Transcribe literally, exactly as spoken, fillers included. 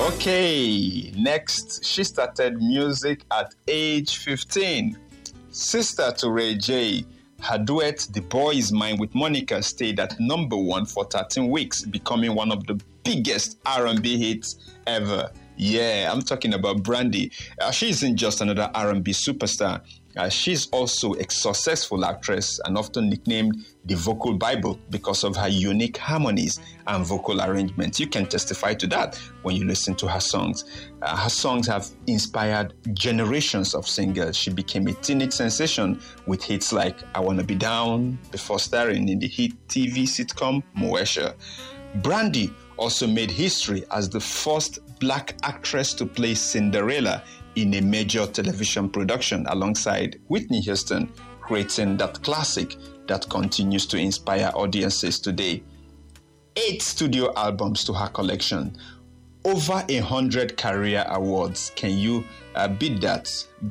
Okay, next, she started music at age fifteen. Sister to Ray J, her duet The Boy Is Mine with Monica stayed at number one for thirteen weeks, becoming one of the biggest R and B hits ever. Yeah, I'm talking about Brandy. Uh, she isn't just another R and B superstar. Uh, she's also a successful actress and often nicknamed the Vocal Bible because of her unique harmonies and vocal arrangements. You can testify to that when you listen to her songs. Uh, her songs have inspired generations of singers. She became a teenage sensation with hits like I Wanna Be Down before starring in the hit T V sitcom Moesha. Brandy also made history as the first black actress to play Cinderella in a major television production alongside Whitney Houston, creating that classic that continues to inspire audiences today. Eight studio albums to her collection, over a hundred career awards. Can you uh, beat that?